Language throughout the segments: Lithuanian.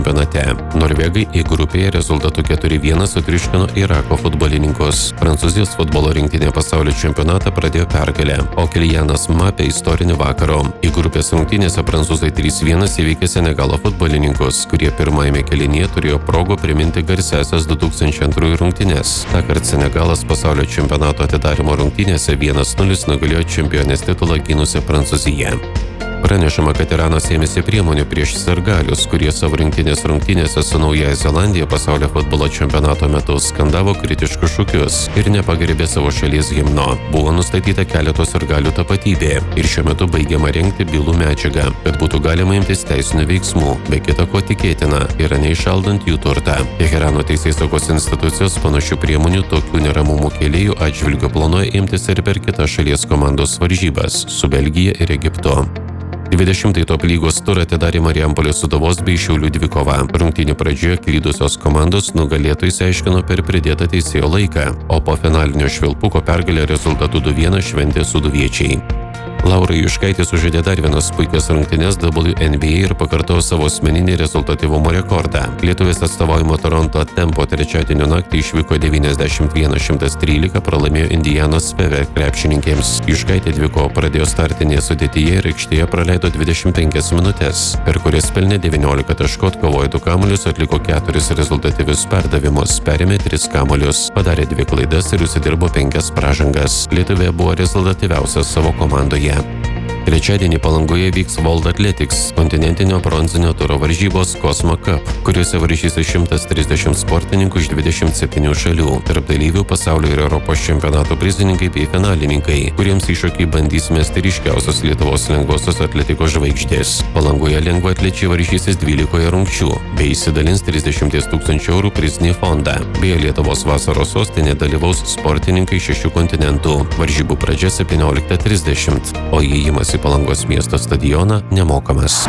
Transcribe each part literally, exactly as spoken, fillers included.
čempionate. Norvegai į grupėje rezultatu keturi vienas sutriuškino Irako futbolininkus. Prancūzijos futbolo rinktinė pasaulio čempionatą pradėjo pergalę, o Kylianas Mbappé istorinį vakaro. Į grupės rungtynėse prancūzai trys vienas įveikė Senegalo futbolininkus, kurie pirmajame kėlinyje turėjo progų priminti garsiąsias du tūkstančiai antrųjų rungtynes. Tąkart Senegalas pasaulio čempionato atidarymo rungtynėse vienas nulis nugalėjo čempionės titulą gynusią Prancūziją. Pranešama, kad Iranas ėmėsi priemonių prieš sirgalius, kurie savo rinktinės rungtynėse su Naująja Zelandija pasaulio futbolo čempionato metu skandavo kritiškus šūkius ir nepagerbė savo šalies himno. Buvo nustatyta keletos sirgalių tapatybė ir šiuo metu baigiama rengti bylų medžiagą, kad būtų galima imtis teisinių veiksmų, be kita ko tikėtina, yra neįšaldant jų turtą. Teherano teisėsaugos institucijos panašių priemonių tokių neramumų kėlėjų atžvilgiu planuoja imtis ir per kitas šalies komandos varžybas su Belgija ir Egiptu. dvidešimtąjį top lygos turą atidarė Marijampolės Sūduvos bei Šiaulių dvikova. Rungtynių pradžioje klydusios komandos nugalėtojai išsiaiškino per pridėtą teisėjo laiką, o po finalinio švilpuko pergalę rezultatu du vienas šventė sūduviečiai. Laura Juškaitė sužaidė dar vienas puikias rungtynes W N B A ir pakartojo savo asmeninį rezultatyvumo rekordą. Lietuvės atstovaujamo Toronto Tempo trečiadienio naktį išvyko devyniasdešimt vienas šimtas trylika pralaimėjo Indianos Fever krepšininkėms. Juškaitė dvikovą pradėjo startinėje sudėtyje ir aikštėje praleido dvidešimt penkias minutes, per kurias pelnė devyniolika taškų, atkovojo du kamuolius, atliko keturis rezultatyvius perdavimus, perėmė tris kamuolius, padarė dvi klaidas ir užsidirbo penkias pražangas. Lietuvė buvo rezultatyviausias savo komandoje. Trečiadienį Palangoje vyks World Athletics kontinentinio bronzinio turo varžybos Cosmo Cup, kuriuose varžysis šimtas trisdešimt sportininkų iš dvidešimt septynių šalių. Tarp dalyvių pasaulio ir Europos čempionato prizininkai bei finalininkai, kuriems iššūkį bandys mesti ryškiausios Lietuvos lengvosios atletikos žvaigždės. Palangoje lengvaatlečiai varžysis dvylikoje rungčių bei įsidalins trisdešimt tūkstančių eurų prizinį fondą. Beje, Lietuvos vasaros sostinė dalyvaus sportininkai šešių kontinentų. Varžybų pradžia septynioliktą trisdešimt, o įėjimas į Palangos miesto stadioną nemokamas.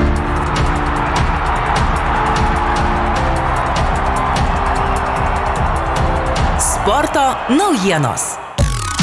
Sporto naujienos.